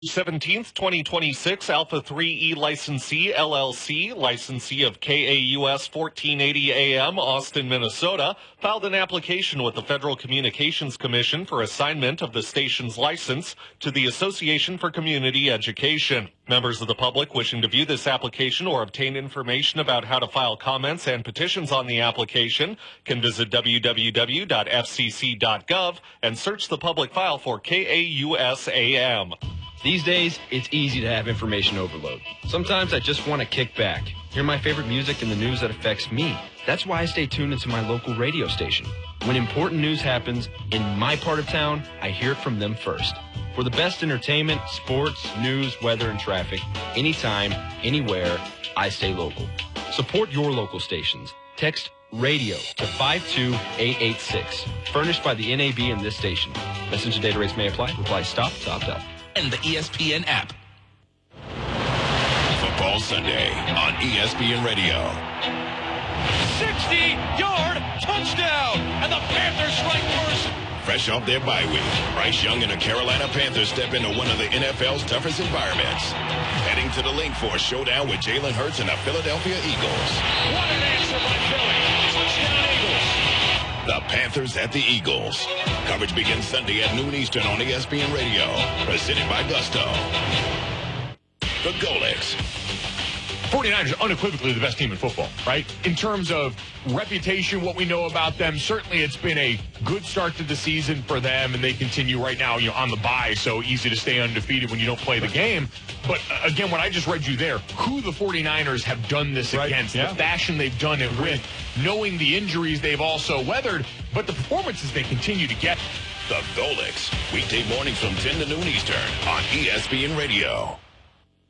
17th, 2026, Alpha 3E licensee, LLC, licensee of KAUS 1480 AM, Austin, Minnesota, filed an application with the Federal Communications Commission for assignment of the station's license to the Association for Community Education. Members of the public wishing to view this application or obtain information about how to file comments and petitions on the application can visit www.fcc.gov and search the public file for KAUS AM. These days, it's easy to have information overload. Sometimes I just want to kick back, hear my favorite music and the news that affects me. That's why I stay tuned into my local radio station. When important news happens in my part of town, I hear it from them first. For the best entertainment, sports, news, weather, and traffic, anytime, anywhere, I stay local. Support your local stations. Text RADIO to 52886. Furnished by the NAB and this station. Message and data rates may apply. Reply stop to opt out. And the ESPN app. Football Sunday on ESPN Radio. 60-yard touchdown, and the Panthers strike first. Fresh off their bye week, Bryce Young and the Carolina Panthers step into one of the NFL's toughest environments. Heading to the Link for a showdown with Jalen Hurts and the Philadelphia Eagles. What an answer by Philly. Touchdown Eagles. The Panthers at the Eagles. Coverage begins Sunday at noon Eastern on ESPN Radio. Presented by Gusto. The Golics. 49ers are unequivocally the best team in football, right? In terms of reputation, what we know about them, certainly it's been a good start to the season for them, and they continue right now, on the bye, so easy to stay undefeated when you don't play the game. But again, what I just read you there, who the 49ers have done this against, the fashion they've done it with, knowing the injuries they've also weathered, but the performances they continue to get. The Golics, weekday mornings from 10 to noon Eastern on ESPN Radio.